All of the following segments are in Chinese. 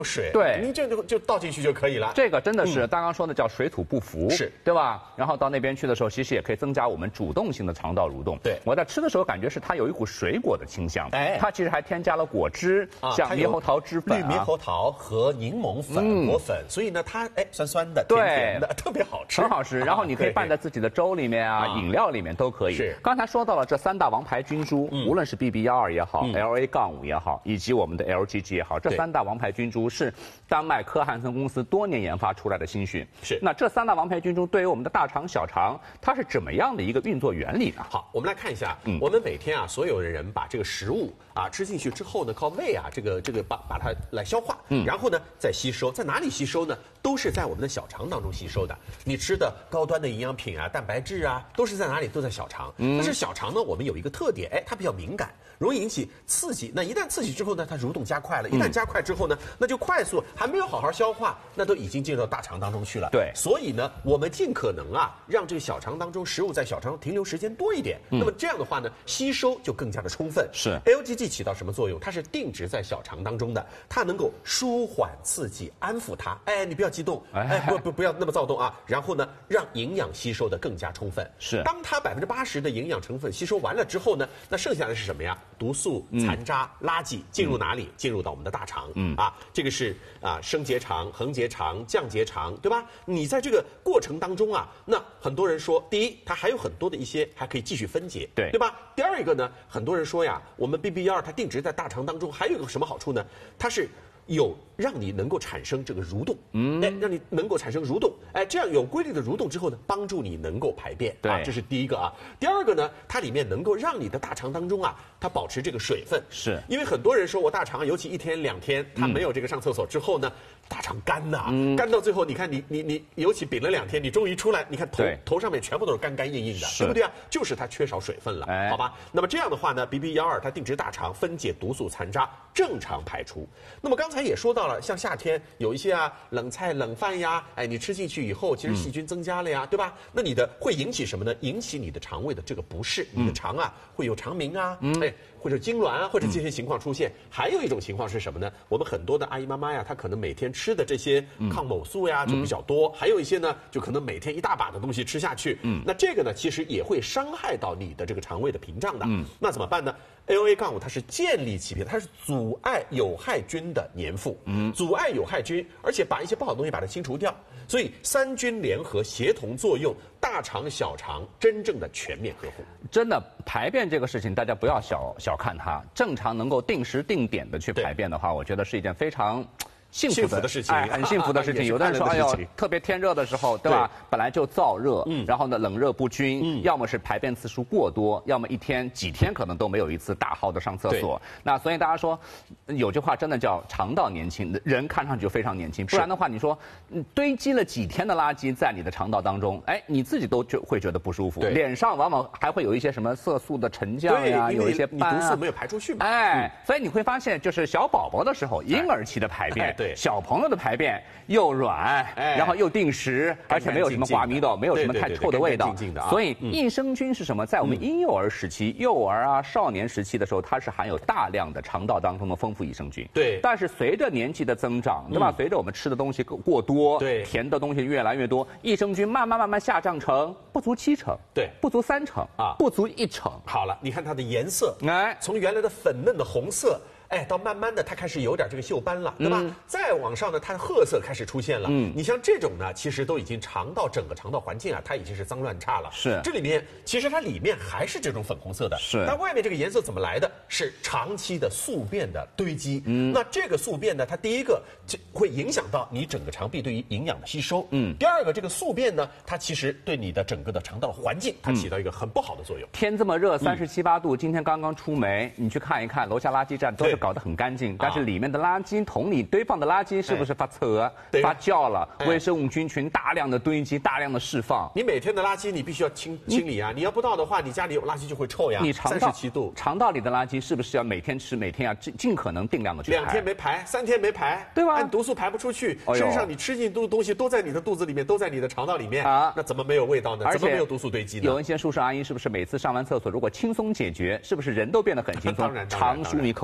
水， 对， 您这就倒进去就可以了。 这个真的是刚刚说的叫水土不服， 是对吧？然后到那边去的时候，其实也可以增加我们主动性的肠道蠕动。 对， 我在吃的时候感觉是它有一股水果的清香， 哎， 它其实还添加了果汁，像猕猴桃汁粉、 绿猕猴桃和柠檬粉、果粉，所以呢，它酸酸的、甜甜的，特别好吃， 很好吃。然后你可以拌在自己的粥里面啊、饮料里面都可以。 是， 刚才说到了这3大王牌菌株，无论是 BB12也好，LA-5也好，以及我们的 LGG 也好，这3大王牌菌株是丹麦科汉森公司多年研发出来的新菌。 是， 那这3大王牌菌株对于我们的大肠、小肠，它是怎么样的一个运作原理呢？ 好，我们来看一下，我们每天啊，所有的人把这个食物啊吃进去之后呢，靠胃啊这个把它来消化，然后呢再吸收，在哪里吸收呢？都是在我们的小肠当中吸收的。你吃的高端的营养品啊、蛋白质啊，都是在哪里？都在小肠。但是小肠呢，我们有一个特点，它比较敏感，容易引起刺激。那一旦刺激之后呢，它蠕动加快了。一旦加快之后呢，那就快速，还没有好好消化，那都已经进入到大肠当中去了。 对， 所以呢，我们尽可能啊，让这个小肠当中食物在小肠停留时间多一点。那么这样的话呢，吸收就更加的充分。 是 LGG 起到什么作用？它是定植在小肠当中的，它能够舒缓刺激、安抚它。你不要激动，不要那么躁动啊。然后呢，让营养吸收的更加充分。 是， 当它80%的营养成分吸收完了之后呢，那剩下的是什么呀？毒素、残渣、垃圾进入哪里？进入到我们的大肠。这个是升结肠、横结肠、降结肠，对吧？你在这个过程当中啊，那很多人说，第一，它还有很多的一些还可以继续分解，对吧？第二一个呢，很多人说呀，我们 BB12它定植在大肠当中，还有一个什么好处呢？它是有让你能够产生这个蠕动，让你能够产生蠕动，这样有规律的蠕动之后呢，帮助你能够排便， 对， 这是第一个啊。第二个呢，它里面能够让你的大肠当中啊，它保持这个水分， 是因为很多人说我大肠尤其1天2天，它没有这个上厕所之后呢，大肠干呐，干到最后，你看你尤其丙了2天，你终于出来，你看头上面全部都是干干硬硬的，对不对啊？就是它缺少水分了，好吧？那么这样的话呢 ，BB12它定植大肠，分解毒素残渣，正常排出。那么刚才也说到了，像夏天有一些冷菜冷饭呀，你吃进去以后，其实细菌增加了呀，对吧？那你的会引起什么呢？引起你的肠胃的这个不适，你的肠啊会有肠鸣啊，或者痉挛啊，或者这些情况出现。还有一种情况是什么呢？我们很多的阿姨妈妈呀，她可能每天吃的这些抗某素呀就比较多，还有一些呢，就可能每天一大把的东西吃下去，那这个呢，其实也会伤害到你的这个肠胃的屏障的。那怎么办呢？LA-5它是建立起它是阻碍有害菌的粘附，阻碍有害菌，而且把一些不好的东西把它清除掉，所以3菌联合协同作用，大肠小肠真正的全面呵护。 真的排便这个事情，大家不要小看它，正常能够定时定点的去排便的话，我觉得是一件非常幸福的事情， 很幸福的事情。有的人说，哎呦，特别天热的时候，对吧？本来就燥热，然后呢冷热不均，要么是排便次数过多，要么一天几天可能都没有一次大号的上厕所。那所以大家说，有句话真的叫肠道年轻，人看上去就非常年轻。不然的话，你说堆积了几天的垃圾在你的肠道当中，你自己都会觉得不舒服，脸上往往还会有一些什么色素的沉降呀，有一些斑毒素没有排出去嘛。 所以你会发现，就是小宝宝的时候，婴儿期的排便。对，小朋友的排便又软，然后又定时，而且没有什么挂迷豆，没有什么太臭的味道。所以益生菌是什么？在我们婴幼儿时期、幼儿啊、少年时期的时候，它是含有大量的肠道当中的丰富益生菌。 对。 但是随着年纪的增长，对吧？随着我们吃的东西过多，对，甜的东西越来越多，益生菌慢慢下降成不足70%， 对， 不足3%啊，不足1%。 好了，你看它的颜色，从原来的粉嫩的红色。到慢慢的它开始有点这个锈斑了，对吧？再往上呢，它的褐色开始出现了。你像这种呢，其实都已经整个肠道环境啊，它已经是脏乱差了。 是， 这里面其实它里面还是这种粉红色的。是，但外面这个颜色怎么来的？是长期的宿便的堆积。那这个宿便呢，它第一个就会影响到你整个肠壁对于营养的吸收。第二个，这个宿便呢，它其实对你的整个的肠道环境，它起到一个很不好的作用。 天这么热，37、8度，今天刚刚出门，你去看一看，楼下垃圾站都是搞得很干净，但是里面的垃圾桶里堆放的垃圾是不是发臭、发酵了？微生物菌群大量的堆积，大量的释放。 你每天的垃圾你必须要清理啊！你要不到的话，你家里有垃圾就会臭呀。 你 37度， 肠道里的垃圾是不是要每天吃？每天要尽可能定量的去排？2 天没排，3天没排， 对吧？ 毒素排不出去，身上你吃进的东西都在你的肚子里面，都在你的肠道里面啊，那怎么没有味道呢？怎么没有毒素堆积呢？ 有一些叔叔阿姨是不是每次上完厕所，如果轻松解决，是不是人都变得很轻松？长舒一口气。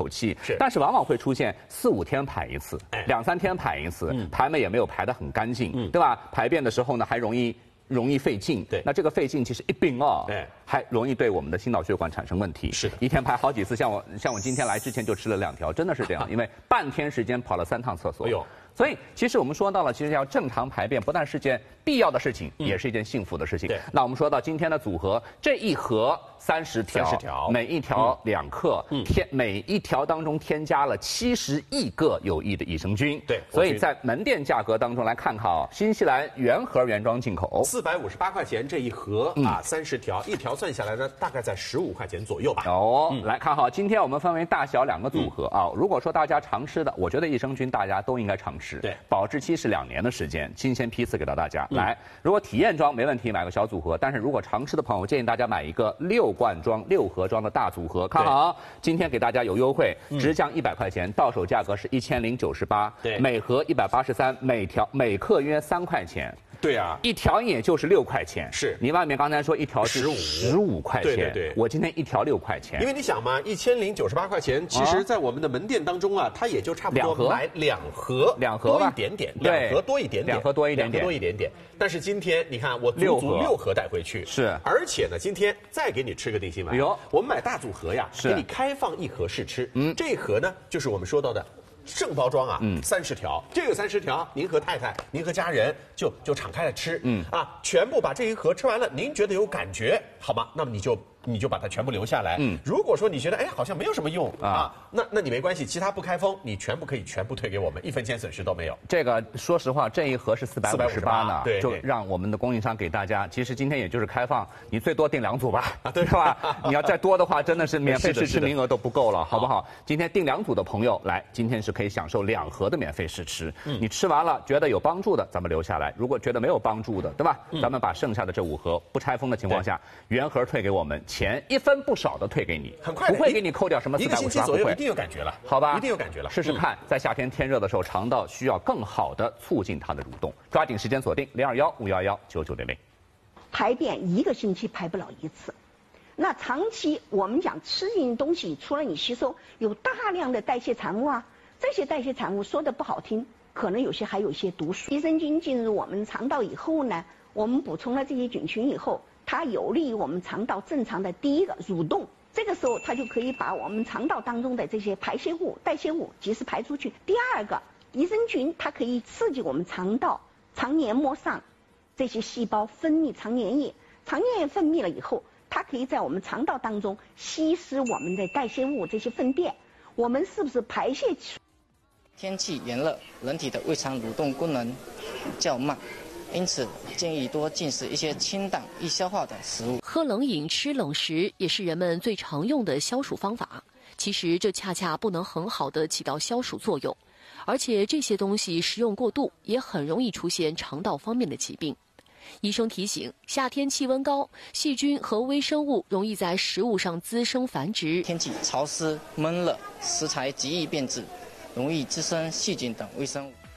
是， 但是往往会出现4、5天排一次，2、3天排一次，排美也没有排得很干净，对吧？排便的时候呢，还容易费劲， 对， 那这个费劲其实一并还容易对我们的心脑血管产生问题。 是的， 一天排好几次，像我今天来之前就吃了2条，真的是这样，因为半天时间跑了3趟厕所。哎呦，所以其实我们说到了，其实要正常排便不但是件必要的事情，也是一件幸福的事情。对，那我们说到今天的组合，这一盒30条，每一条2克，每一条当中添加了70亿个有益的益生菌。对，所以在门店价格当中来看看新西兰原盒原装进口 ，458块钱这一盒30条，一条算下来呢，大概在15块钱左右吧。 来看今天我们分为大小2个组合如果说大家常吃的，我觉得益生菌大家都应该常吃。 对， 保质期是2年的时间，新鲜批次给到大家。来，如果体验装没问题，买个小组合；但是如果常吃的朋友，建议大家买一个6罐装、6盒装的大组合。看好，今天给大家有优惠，直降100块钱，到手价格是1098，对，每盒183，每克约3块钱。 对啊， 一条也就是6块钱。 是你外面刚才说一条是15块钱， 对， 我今天一条6块钱。 因为你想嘛，1098块钱，其实在我们的门店当中它也就差不多买2盒多一点点，2盒多一点点 ，2盒多一点点。 但是今天你看，我足足6盒带回去， 是， 而且呢，今天再给你吃个定心丸。我们买大组合呀，给你开放1盒试吃。这一盒呢，就是我们说到的正包装30条，这个30条，您和太太、您和家人就敞开了吃，全部把这一盒吃完了，您觉得有感觉，好吗？那么你就把它全部留下来。如果说你觉得好像没有什么用那你没关系，其他不开封，你全部可以退给我们，1分钱损失都没有。 这个说实话，这一盒是458呢， 对， 就让我们的供应商给大家。其实今天也就是开放，你最多订2组吧，对吧？你要再多的话，真的是免费试吃名额都不够了，好不好？今天订2组的朋友来，今天是可以享受2盒的免费试吃。你吃完了觉得有帮助的，咱们留下来；如果觉得没有帮助的，对吧？咱们把剩下的这5盒不拆封的情况下，原盒退给我们，钱1分不少的退给你， 很快不会给你扣掉什么458，1 个星期左右一定有感觉了， 好吧？ 一定有感觉了。 试试看，在夏天天热的时候，肠道需要更好的促进它的蠕动。抓紧时间锁定021-511-9900。 排便1个星期排不了1次，那长期我们讲吃进东西，除了你吸收，有大量的代谢产物这些代谢产物说的不好听，可能还有一些毒素。益生菌进入我们肠道以后呢，我们补充了这些菌群以后，它有利于我们肠道正常的第一个蠕动，这个时候它就可以把我们肠道当中的这些排泄物、代谢物及时排出去。第二个，益生菌它可以刺激我们肠道肠黏膜上这些细胞分泌肠粘液，肠粘液分泌了以后，它可以在我们肠道当中吸湿我们的代谢物这些粪便，我们是不是排泄？ 天气炎热，人体的胃肠蠕动功能较慢，因此建议多进食一些清淡易消化的食物。 喝冷饮、吃冷食也是人们最常用的消暑方法。其实这恰恰不能很好的起到消暑作用，而且这些东西食用过度也很容易出现肠道方面的疾病。医生提醒，夏天气温高，细菌和微生物容易在食物上滋生繁殖。 天气潮湿闷热，食材极易变质，容易滋生细菌等微生物。